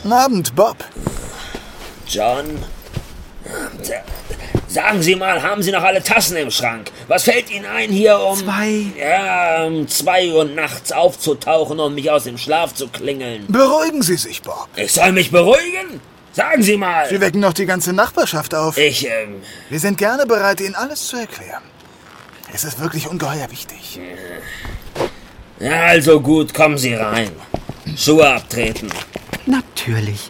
Guten Abend, Bob. John? Sagen Sie mal, haben Sie noch alle Tassen im Schrank? Was fällt Ihnen ein, hier um 2 Uhr nachts aufzutauchen und mich aus dem Schlaf zu klingeln? Beruhigen Sie sich, Bob. Ich soll mich beruhigen? Sagen Sie mal! Sie wecken noch die ganze Nachbarschaft auf. Wir sind gerne bereit, Ihnen alles zu erklären. Es ist wirklich ungeheuer wichtig. Ja, also gut, kommen Sie rein. Schuhe abtreten. Natürlich.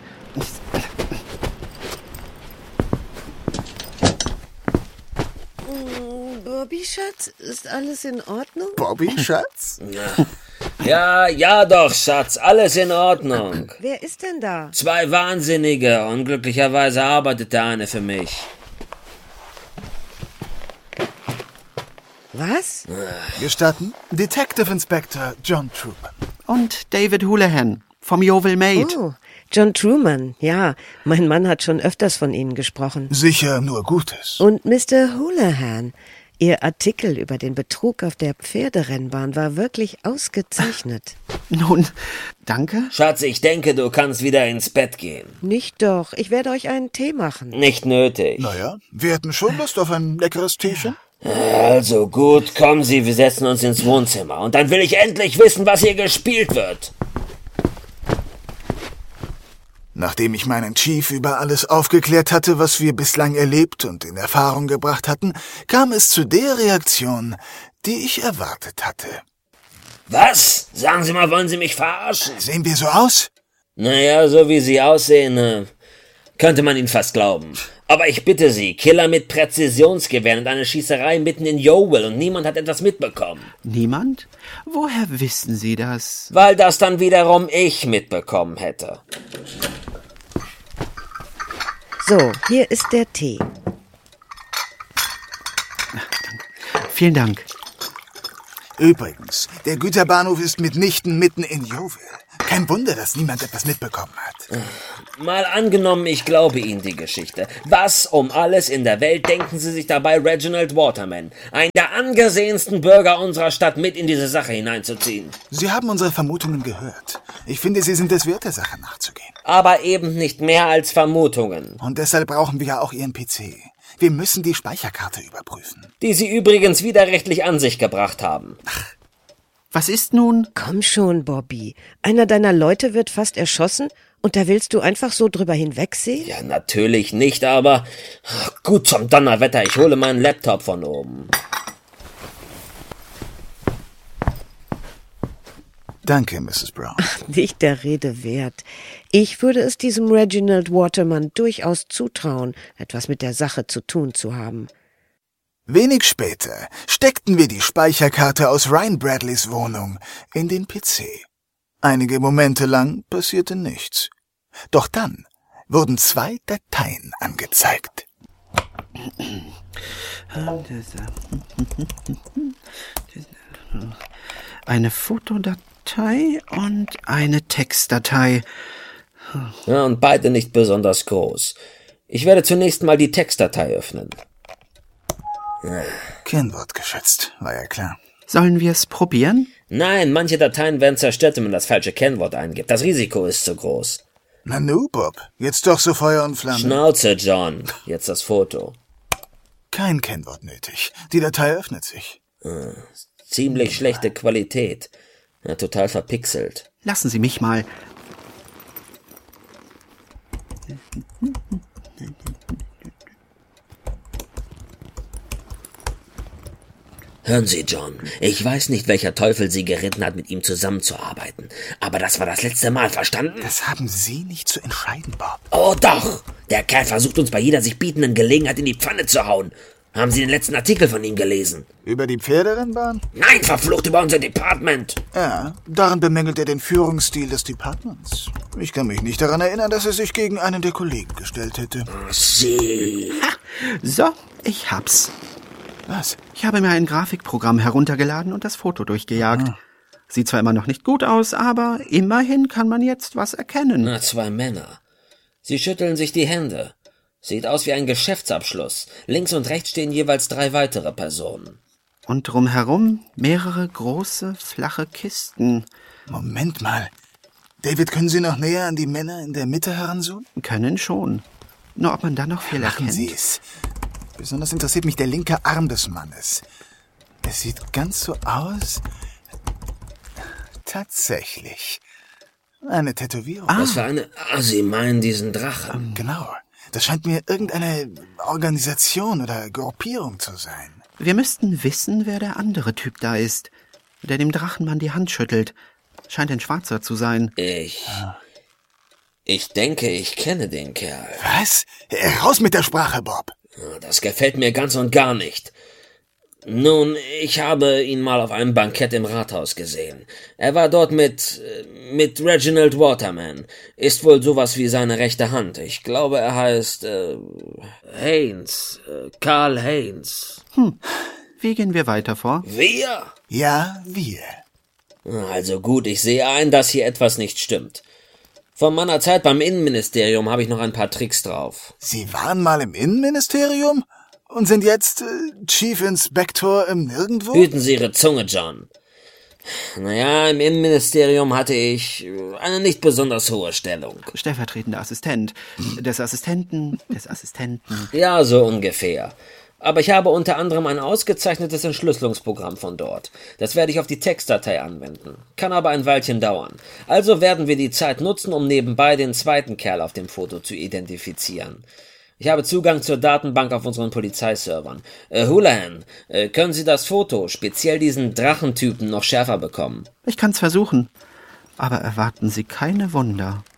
Bobby, Schatz, ist alles in Ordnung? Bobby, Schatz? Ja doch, Schatz, alles in Ordnung. Wer ist denn da? 2 Wahnsinnige. Unglücklicherweise arbeitet der eine für mich. Was? Gestatten? Detective Inspector John Truman. Und David Houlihan vom Yeovil Maid. Oh, John Truman, ja. Mein Mann hat schon öfters von Ihnen gesprochen. Sicher nur Gutes. Und Mr. Houlihan, Ihr Artikel über den Betrug auf der Pferderennbahn war wirklich ausgezeichnet. Nun, danke. Schatz, ich denke, du kannst wieder ins Bett gehen. Nicht doch, ich werde euch einen Tee machen. Nicht nötig. Naja, wir hätten schon Lust auf ein leckeres Teechen. Also gut, kommen Sie, wir setzen uns ins Wohnzimmer. Und dann will ich endlich wissen, was hier gespielt wird. Nachdem ich meinen Chief über alles aufgeklärt hatte, was wir bislang erlebt und in Erfahrung gebracht hatten, kam es zu der Reaktion, die ich erwartet hatte. Was? Sagen Sie mal, wollen Sie mich verarschen? Sehen wir so aus? Naja, so wie Sie aussehen, könnte man Ihnen fast glauben. Aber ich bitte Sie, Killer mit Präzisionsgewehren und eine Schießerei mitten in Yeovil und niemand hat etwas mitbekommen. Niemand? Woher wissen Sie das? Weil das dann wiederum ich mitbekommen hätte. So, hier ist der Tee. Vielen Dank. Übrigens, der Güterbahnhof ist mitnichten mitten in Yeovil. Kein Wunder, dass niemand etwas mitbekommen hat. Mal angenommen, ich glaube Ihnen die Geschichte. Was um alles in der Welt denken Sie sich dabei, Reginald Waterman, einen der angesehensten Bürger unserer Stadt, mit in diese Sache hineinzuziehen? Sie haben unsere Vermutungen gehört. Ich finde, Sie sind es wert, der Sache nachzugehen. Aber eben nicht mehr als Vermutungen. Und deshalb brauchen wir ja auch Ihren PC. Wir müssen die Speicherkarte überprüfen. Die Sie übrigens widerrechtlich an sich gebracht haben. Was ist nun? Komm schon, Bobby. Einer deiner Leute wird fast erschossen und da willst du einfach so drüber hinwegsehen? Ja, natürlich nicht, aber gut zum Donnerwetter, ich hole meinen Laptop von oben. Danke, Mrs. Brown. Nicht der Rede wert. Ich würde es diesem Reginald Waterman durchaus zutrauen, etwas mit der Sache zu tun zu haben. Wenig später steckten wir die Speicherkarte aus Ryan Bradleys Wohnung in den PC. Einige Momente lang passierte nichts. Doch dann wurden 2 Dateien angezeigt. Eine Fotodatei und eine Textdatei. Ja, und beide nicht besonders groß. Ich werde zunächst mal die Textdatei öffnen. Kennwort geschätzt, war ja klar. Sollen wir es probieren? Nein, manche Dateien werden zerstört, wenn man das falsche Kennwort eingibt. Das Risiko ist zu groß. Nanu, Bob, jetzt doch so Feuer und Flamme. Schnauze, John. Jetzt das Foto. Kein Kennwort nötig. Die Datei öffnet sich. Ziemlich schlechte Qualität. Ja, total verpixelt. Lassen Sie mich mal. Hören Sie, John, ich weiß nicht, welcher Teufel Sie geritten hat, mit ihm zusammenzuarbeiten. Aber das war das letzte Mal, verstanden? Das haben Sie nicht zu entscheiden, Bob. Oh doch! Der Kerl versucht uns bei jeder sich bietenden Gelegenheit in die Pfanne zu hauen. Haben Sie den letzten Artikel von ihm gelesen? Über die Pferderennbahn? Nein, verflucht, über unser Department! Ja, darin bemängelt er den Führungsstil des Departments. Ich kann mich nicht daran erinnern, dass er sich gegen einen der Kollegen gestellt hätte. Sie. So, ich hab's. Was? Ich habe mir ein Grafikprogramm heruntergeladen und das Foto durchgejagt. Sieht zwar immer noch nicht gut aus, aber immerhin kann man jetzt was erkennen. Na, 2 Männer. Sie schütteln sich die Hände. Sieht aus wie ein Geschäftsabschluss. Links und rechts stehen jeweils 3 weitere Personen. Und drumherum mehrere große, flache Kisten. Moment mal. David, können Sie noch näher an die Männer in der Mitte heranzoomen? Können schon. Nur ob man da noch viel Machen erkennt. Sie es. Besonders interessiert mich der linke Arm des Mannes. Es sieht ganz so aus. Tatsächlich. Eine Tätowierung. Was für eine... Sie meinen diesen Drachen. Genau. Das scheint mir irgendeine Organisation oder Gruppierung zu sein. Wir müssten wissen, wer der andere Typ da ist, der dem Drachenmann die Hand schüttelt. Scheint ein Schwarzer zu sein. Ich denke, ich kenne den Kerl. Was? Raus mit der Sprache, Bob. Das gefällt mir ganz und gar nicht. Nun, ich habe ihn mal auf einem Bankett im Rathaus gesehen. Er war dort mit Reginald Waterman. Ist wohl sowas wie seine rechte Hand. Ich glaube, er heißt Haynes. Karl Haynes. Wie gehen wir weiter vor? Wir? Ja, wir. Also gut, ich sehe ein, dass hier etwas nicht stimmt. Von meiner Zeit beim Innenministerium habe ich noch ein paar Tricks drauf. Sie waren mal im Innenministerium und sind jetzt Chief Inspector im Nirgendwo? Hüten Sie Ihre Zunge, John. Naja, im Innenministerium hatte ich eine nicht besonders hohe Stellung. Stellvertretender Assistent. Des Assistenten. Ja, so ungefähr. Aber ich habe unter anderem ein ausgezeichnetes Entschlüsselungsprogramm von dort. Das werde ich auf die Textdatei anwenden. Kann aber ein Weilchen dauern. Also werden wir die Zeit nutzen, um nebenbei den zweiten Kerl auf dem Foto zu identifizieren. Ich habe Zugang zur Datenbank auf unseren Polizeiservern. Houlihan, können Sie das Foto, speziell diesen Drachentypen, noch schärfer bekommen? Ich kann's versuchen. Aber erwarten Sie keine Wunder.